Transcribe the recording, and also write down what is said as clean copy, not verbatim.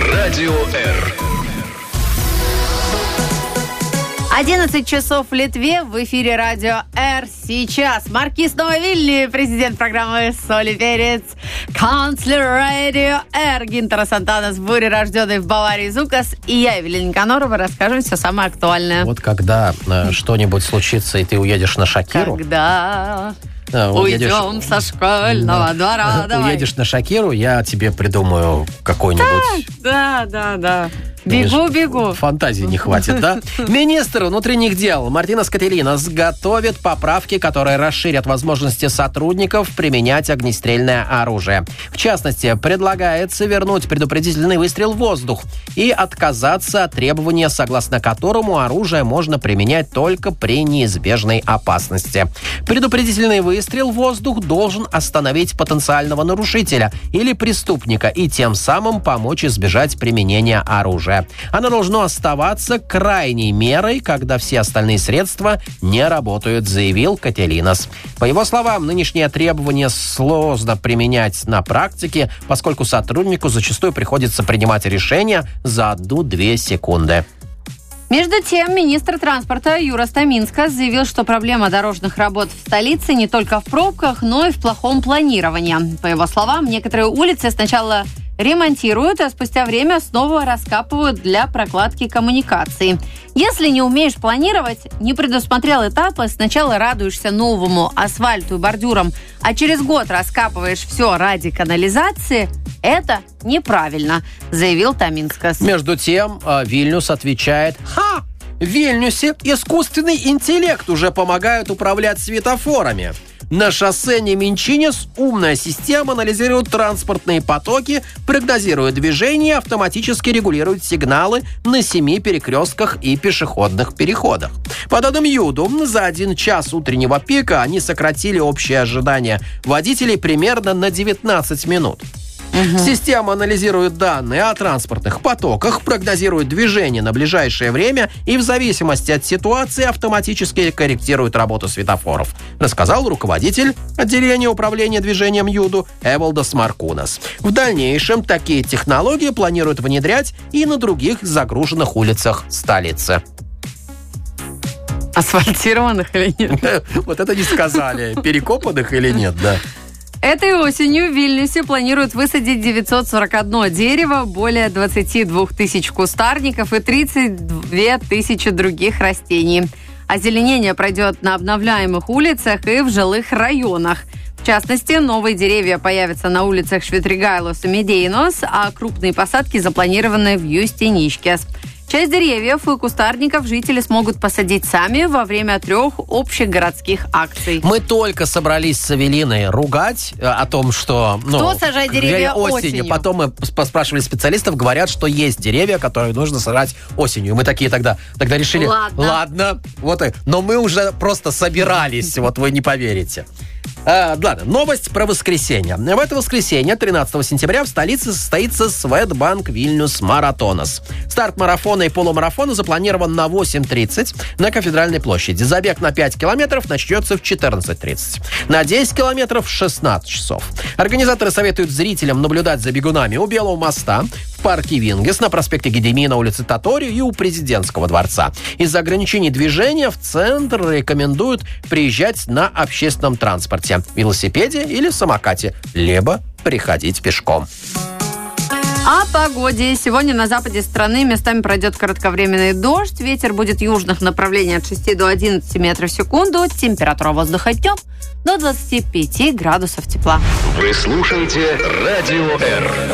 Радио Р. 11 часов в Литве, в эфире Радио Р. Сейчас Маркиз Нововильни, президент программы «Соль и перец», канцлер Радио Р. Гинтера Сантанас, буря-рожденный в Баварии Зукас, и я, Евелина Никанорова, расскажем все самое актуальное. Вот когда что-нибудь случится, и ты уедешь на Шакиру... Когда... Уйдем со школьного двора, давай. Уедешь на Шакиру, я тебе придумаю какой-нибудь... Да. Бегу. Фантазии не хватит, да? Министр внутренних дел Мартинас Кателинас готовит поправки, которые расширят возможности сотрудников применять огнестрельное оружие. В частности, предлагается вернуть предупредительный выстрел в воздух и отказаться от требования, согласно которому оружие можно применять только при неизбежной опасности. Предупредительный выстрел в воздух должен остановить потенциального нарушителя или преступника и тем самым помочь избежать применения оружия. Оно должно оставаться крайней мерой, когда все остальные средства не работают, заявил Кателинас. По его словам, нынешнее требование сложно применять на практике, поскольку сотруднику зачастую приходится принимать решения за 1-2 секунды. Между тем, министр транспорта Юрас Таминскас заявил, что проблема дорожных работ в столице не только в пробках, но и в плохом планировании. По его словам, некоторые улицы сначала ремонтируют, а спустя время снова раскапывают для прокладки коммуникаций. Если не умеешь планировать, не предусмотрел этапы, сначала радуешься новому асфальту и бордюрам, а через год раскапываешь все ради канализации, это неправильно, заявил Таминскас. Между тем, Вильнюс отвечает: в Вильнюсе искусственный интеллект уже помогает управлять светофорами. На шоссе Неменчинес умная система анализирует транспортные потоки, прогнозирует движение, автоматически регулирует сигналы на 7 перекрестках и пешеходных переходах. По данным ЮДУ, за 1 час утреннего пика они сократили общее ожидание водителей примерно на 19 минут. Система анализирует данные о транспортных потоках, прогнозирует движение на ближайшее время и в зависимости от ситуации автоматически корректирует работу светофоров, рассказал руководитель отделения управления движением ЮДУ Эвалдос Маркунас. В дальнейшем такие технологии планируют внедрять и на других загруженных улицах столицы. Асфальтированных или нет? Вот это не сказали. Перекопанных или нет, да. Этой осенью в Вильнюсе планируют высадить 941 дерево, более 22 тысяч кустарников и 32 тысячи других растений. Озеленение пройдет на обновляемых улицах и в жилых районах. В частности, новые деревья появятся на улицах Швитригайлос и Медейнос, а крупные посадки запланированы в Юстиничкес. Часть деревьев и кустарников жители смогут посадить сами во время 3 общих городских акций. Мы только собрались с Эвелиной ругать о том, что... Кто сажает деревья осенью? Потом мы поспрашивали специалистов, говорят, что есть деревья, которые нужно сажать осенью. Мы такие тогда решили... Ладно. Вот, но мы уже просто собирались, вот вы не поверите. Ладно, новость про воскресенье. В это воскресенье, 13 сентября, в столице состоится Светбанк Вильнюс Маратонос. Старт марафона и полумарафона запланирован на 8:30 на Кафедральной площади. Забег на 5 километров начнется в 14:30. На 10 километров в 16 часов. Организаторы советуют зрителям наблюдать за бегунами у Белого моста, в парке Вингес, на проспекте Гедемина, на улице Таторио и у Президентского дворца. Из-за ограничений движения в центр рекомендуют приезжать на общественном транспорте, велосипеде или самокате, либо приходить пешком. О погоде. Сегодня на западе страны местами пройдет кратковременный дождь. Ветер будет южных направлений от 6 до 11 метров в секунду. Температура воздуха днем до 25 градусов тепла. Вы слушаете Радио Р.